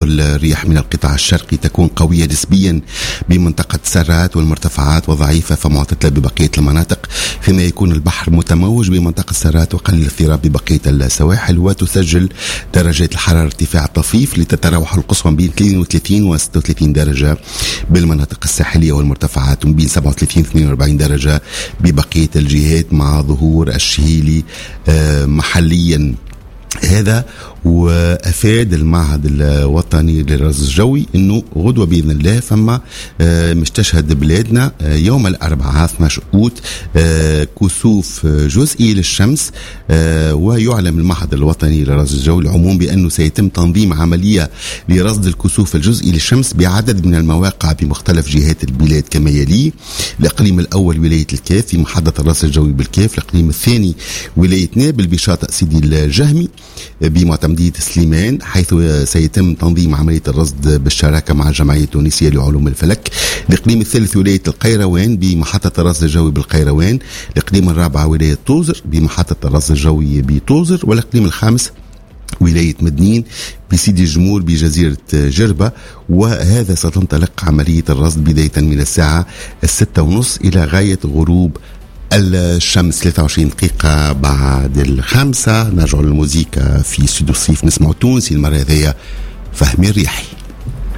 الرياح من القطاع الشرقي تكون قوية نسبيا بمنطقة سرات والمرتفعات وضعيفة فمعتدلة ببقية المناطق، فيما يكون البحر متموج بمنطقة سرات وقليل الاضطراب ببقية السواحل. وتسجل درجات الحرارة ارتفاع طفيف لتتراوح القصوى بين 32 و 36 درجة بالمناطق الساحلية والمرتفعات، وبين 37 و 42 درجة ببقية الجهات، مع ظهور الشهيلي محليا. هذا وأفاد المعهد الوطني للرصد الجوي أنه غدوة بإذن الله فما مش تشهد بلادنا يوم الأربعاء 12 أوت كسوف جزئي للشمس. ويعلم المعهد الوطني للرصد الجوي العموم بأنه سيتم تنظيم عملية لرصد الكسوف الجزئي للشمس بعدد من المواقع بمختلف جهات البلاد كما يلي: الإقليم الأول ولاية الكاف في محطة الرصد الجوي بالكاف، الإقليم الثاني ولاية نابل بشاطئ سيدي الجهمي بمعتمدية سليمان، حيث سيتم تنظيم عملية الرصد بالشراكة مع الجمعية التونسية لعلوم الفلك. الإقليم الثالث ولاية القيروان بمحطة الرصد الجوي بالقيروان، الإقليم الرابع ولاية طوزر بمحطة الرصد الجوي بطوزر، والإقليم الخامس ولاية مدنين بسيدي الجمور بجزيرة جربة. وهذا ستنطلق عملية الرصد بداية من الساعة 6:30 إلى غاية غروب الشمس. 23 دقيقة بعد 5 نرجع للموسيقى في استوديو الصيف، نسمع تونسي المرة هذية فهمي الريحي.